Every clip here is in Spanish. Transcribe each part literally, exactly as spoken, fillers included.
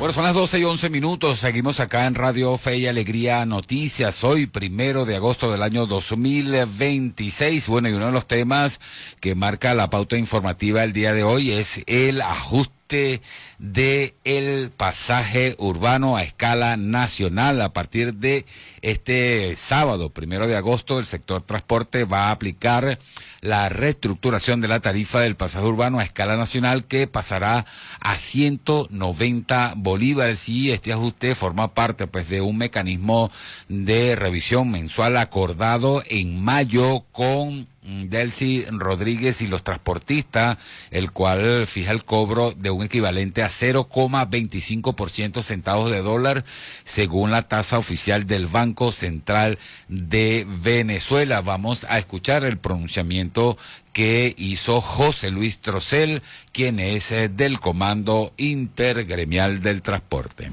Bueno, son las doce y once minutos, seguimos acá en Radio Fe y Alegría Noticias, hoy primero de agosto del año dos mil veintiséis. Bueno, y uno de los temas que marca la pauta informativa el día de hoy es el ajuste de el pasaje urbano a escala nacional. A partir de este sábado, primero de agosto, el sector transporte va a aplicar la reestructuración de la tarifa del pasaje urbano a escala nacional, que pasará a ciento noventa bolívares, y este ajuste forma parte pues de un mecanismo de revisión mensual acordado en mayo con Delcy Rodríguez y los transportistas, el cual fija el cobro de un equivalente a cero coma veinticinco por ciento centavos de dólar según la tasa oficial del Banco Central de Venezuela. Vamos a escuchar el pronunciamiento que hizo José Luis Trocel, quien es eh, del Comando Intergremial del Transporte.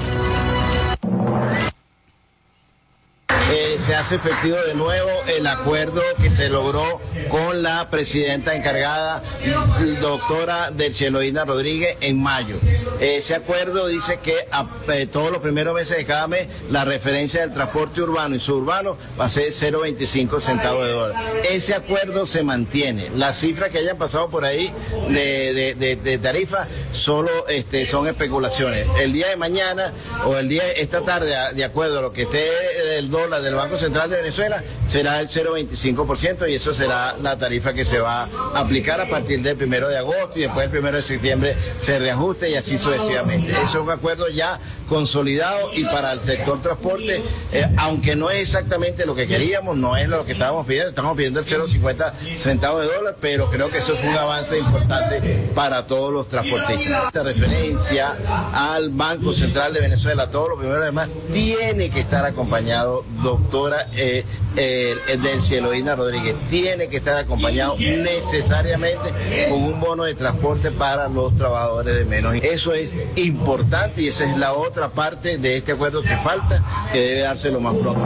Eh, se hace efectivo de nuevo el acuerdo que se logró con la presidenta encargada, doctora Delcy Eloína Rodríguez, en mayo. Ese acuerdo dice que a, eh, todos los primeros meses de cada mes la referencia del transporte urbano y suburbano va a ser cero coma veinticinco centavos de dólar. Ese acuerdo se mantiene. Las cifras que hayan pasado por ahí de, de, de, de tarifa solo este, son especulaciones. El día de mañana o el día esta tarde, de acuerdo a lo que esté el dólar del Banco Central de Venezuela, será el cero coma veinticinco por ciento, y eso será la tarifa que se va a aplicar a partir del primero de agosto, y después el primero de septiembre se reajuste, y así sucesivamente. Eso es un acuerdo ya consolidado, y para el sector transporte, eh, aunque no es exactamente lo que queríamos, no es lo que estábamos pidiendo, estamos pidiendo el cero coma cincuenta centavos de dólar, pero creo que eso es un avance importante para todos los transportistas. Esta referencia al Banco Central de Venezuela, todo lo primero además, tiene que estar acompañado, doctora eh, eh, Delcy Eloína Rodríguez, tiene que estar acompañado necesariamente con un bono de transporte para los trabajadores de menos. Eso es importante, y esa es la otra parte de este acuerdo que falta, que debe darse lo más pronto.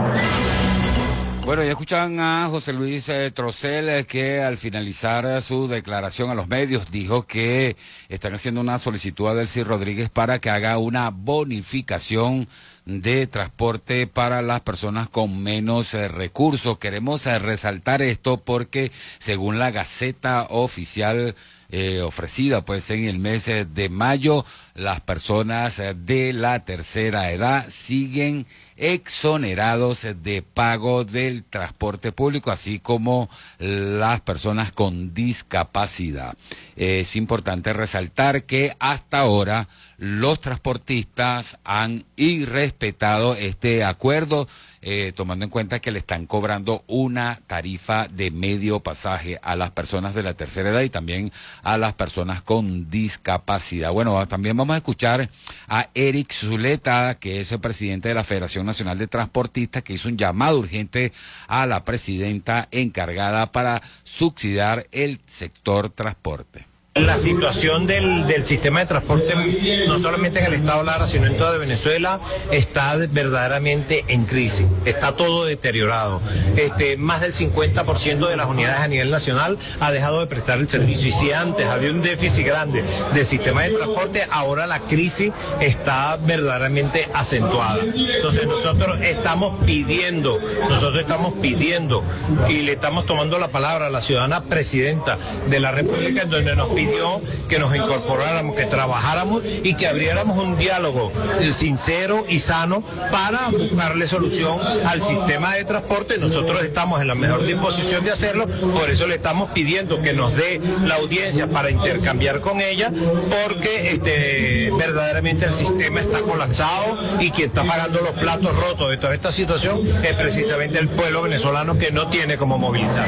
Bueno, ya escuchan a José Luis eh, Trocel, eh, que al finalizar eh, su declaración a los medios dijo que están haciendo una solicitud a Delcy Rodríguez para que haga una bonificación de transporte para las personas con menos eh, recursos. Queremos eh, resaltar esto porque según la Gaceta Oficial eh, ofrecida pues en el mes eh, de mayo, las personas eh, de la tercera edad siguen exonerados de pago del transporte público, así como las personas con discapacidad. Es importante resaltar que hasta ahora los transportistas han irrespetado este acuerdo, eh, tomando en cuenta que le están cobrando una tarifa de medio pasaje a las personas de la tercera edad y también a las personas con discapacidad. Bueno, también vamos a escuchar a Eric Zuleta, que es el presidente de la Federación Nacional de Transportistas, que hizo un llamado urgente a la presidenta encargada para subsidiar el sector transporte. La situación del, del sistema de transporte, no solamente en el estado Lara, sino en toda Venezuela, está verdaderamente en crisis. Está todo deteriorado. Este, más del cincuenta por ciento de las unidades a nivel nacional ha dejado de prestar el servicio. Y si antes había un déficit grande del sistema de transporte, ahora la crisis está verdaderamente acentuada. Entonces nosotros estamos pidiendo, nosotros estamos pidiendo, y le estamos tomando la palabra a la ciudadana presidenta de la República, en donde nos pide que nos incorporáramos, que trabajáramos y que abriéramos un diálogo sincero y sano para buscarle solución al sistema de transporte. Nosotros estamos en la mejor disposición de hacerlo, por eso le estamos pidiendo que nos dé la audiencia para intercambiar con ella, porque este, verdaderamente el sistema está colapsado, y quien está pagando los platos rotos de toda esta situación es precisamente el pueblo venezolano, que no tiene cómo movilizar.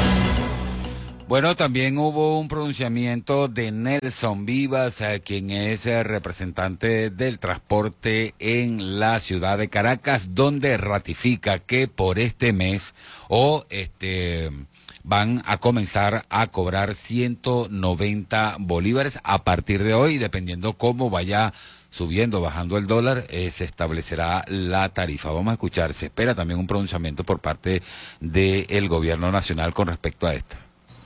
Bueno, también hubo un pronunciamiento de Nelson Vivas, eh, quien es eh, representante del transporte en la ciudad de Caracas, donde ratifica que por este mes o este van a comenzar a cobrar ciento noventa bolívares a partir de hoy, dependiendo cómo vaya subiendo, bajando el dólar, eh, se establecerá la tarifa. Vamos a escuchar, se espera también un pronunciamiento por parte del gobierno nacional con respecto a esto.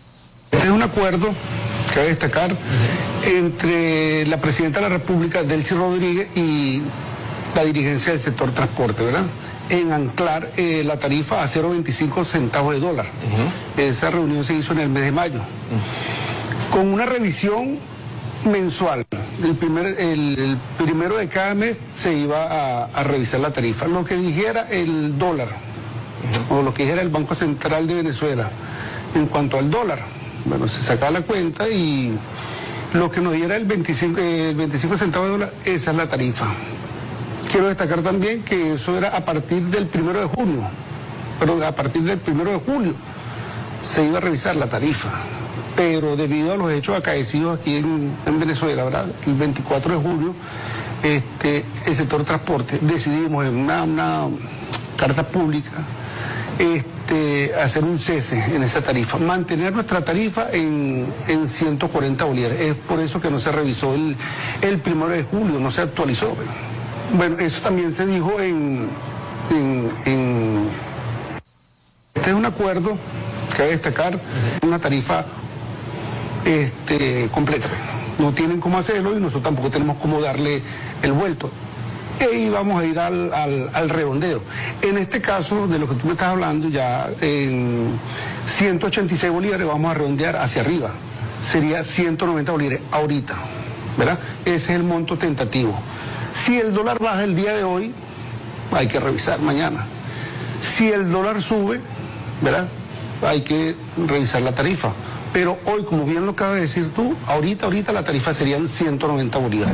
Este es un acuerdo, cabe destacar, entre la Presidenta de la República, Delcy Rodríguez, y la dirigencia del sector transporte, ¿verdad? En anclar eh, la tarifa a cero punto veinticinco centavos de dólar. Uh-huh. Esa reunión se hizo en el mes de mayo. Uh-huh. Con una revisión mensual. El, primer, el, el primero de cada mes se iba a, a revisar la tarifa. Lo que dijera el dólar, uh-huh, o lo que dijera el Banco Central de Venezuela en cuanto al dólar, bueno, se sacaba la cuenta y lo que nos diera el veinticinco, el veinticinco centavos de dólar, esa es la tarifa. Quiero destacar también que eso era a partir del primero de junio, pero a partir del primero de julio se iba a revisar la tarifa. Pero debido a los hechos acaecidos aquí en, en Venezuela, ¿verdad? El veinticuatro de julio, este, el sector transporte decidimos en una, una carta pública este, hacer un cese en esa tarifa, mantener nuestra tarifa en, en ciento cuarenta bolívares. Es por eso que no se revisó el, el primero de julio, no se actualizó. Bueno, eso también se dijo en, en, en... Este es un acuerdo, cabe destacar, una tarifa este, completa. No tienen cómo hacerlo y nosotros tampoco tenemos cómo darle el vuelto. Y vamos a ir al, al, al redondeo. En este caso, de lo que tú me estás hablando, ya en ciento ochenta y seis bolívares vamos a redondear hacia arriba. Sería ciento noventa bolívares ahorita, ¿verdad? Ese es el monto tentativo. Si el dólar baja el día de hoy, hay que revisar mañana. Si el dólar sube, ¿verdad? Hay que revisar la tarifa. Pero hoy, como bien lo acabas de decir tú, ahorita, ahorita la tarifa serían ciento noventa bolívares.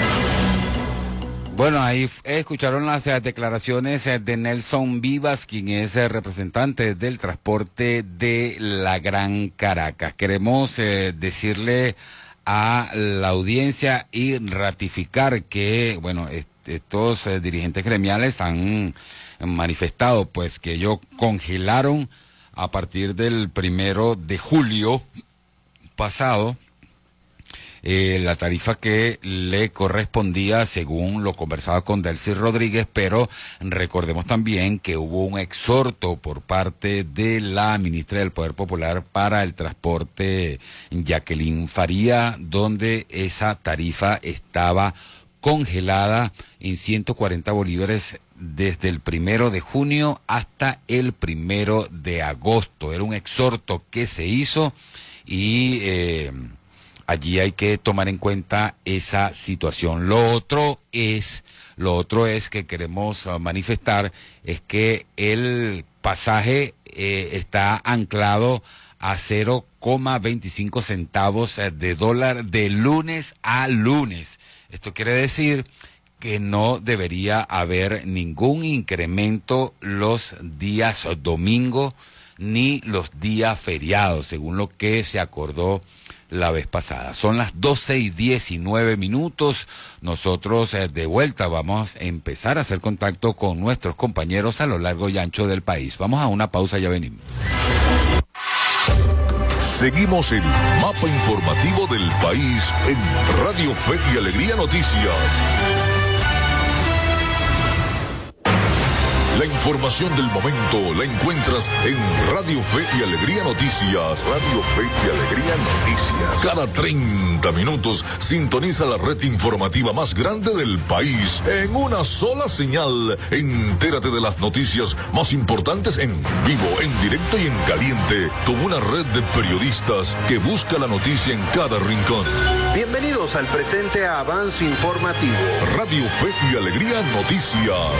Bueno, ahí escucharon las eh, declaraciones eh, de Nelson Vivas, quien es eh, representante del transporte de la Gran Caracas. Queremos eh, decirle a la audiencia y ratificar que, bueno, est estos eh, dirigentes gremiales han manifestado pues que ellos congelaron a partir del primero de julio pasado eh, la tarifa que le correspondía según lo conversado con Delcy Rodríguez, pero recordemos también que hubo un exhorto por parte de la ministra del Poder Popular para el Transporte, Jacqueline Faría, donde esa tarifa estaba congelada en ciento cuarenta bolívares desde el primero de junio hasta el primero de agosto. Era un exhorto que se hizo y eh, allí hay que tomar en cuenta esa situación. Lo otro es, lo otro es que queremos uh, manifestar es que el pasaje eh, está anclado a cero coma veinticinco centavos de dólar de lunes a lunes. Esto quiere decir que no debería haber ningún incremento los días domingo ni los días feriados, según lo que se acordó la vez pasada. Son las doce y diecinueve minutos. Nosotros eh, de vuelta vamos a empezar a hacer contacto con nuestros compañeros a lo largo y ancho del país. Vamos a una pausa y ya venimos. Seguimos el mapa informativo del país en Radio Fe y Alegría Noticias. La información del momento la encuentras en Radio Fe y Alegría Noticias. Radio Fe y Alegría Noticias. Cada treinta minutos sintoniza la red informativa más grande del país en una sola señal. Entérate de las noticias más importantes en vivo, en directo y en caliente, con una red de periodistas que busca la noticia en cada rincón. Bienvenidos al presente avance informativo. Radio Fe y Alegría Noticias.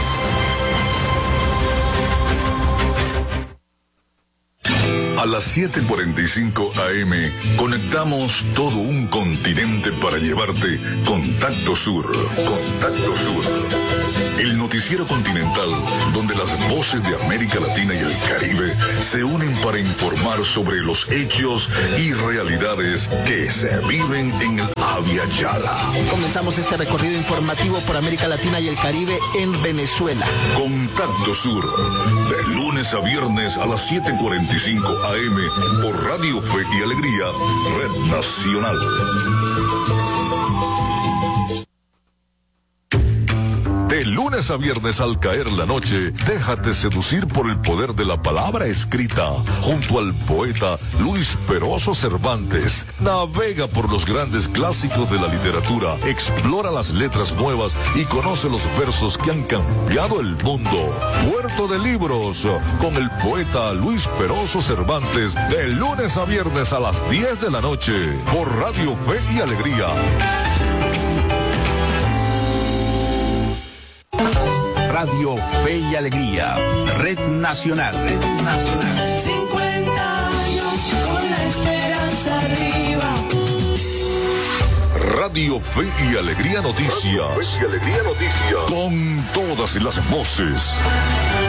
A las siete cuarenta y cinco A M conectamos todo un continente para llevarte Contacto Sur. Contacto Sur. El noticiero continental donde las voces de América Latina y el Caribe se unen para informar sobre los hechos y realidades que se viven en el Abya Yala. Comenzamos este recorrido informativo por América Latina y el Caribe en Venezuela. Contacto Sur, de lunes a viernes a las siete cuarenta y cinco A M por Radio Fe y Alegría, Red Nacional. De lunes lunes a viernes al caer la noche, déjate seducir por el poder de la palabra escrita, junto al poeta Luis Peroso Cervantes. Navega por los grandes clásicos de la literatura, explora las letras nuevas y conoce los versos que han cambiado el mundo. Puerto de Libros, con el poeta Luis Peroso Cervantes, de lunes a viernes a las diez de la noche, por Radio Fe y Alegría. Radio Fe y Alegría, Red Nacional. Red Nacional. cincuenta años con la esperanza arriba. Radio Fe y Alegría Noticias. Radio Fe y Alegría Noticias. Con todas las voces.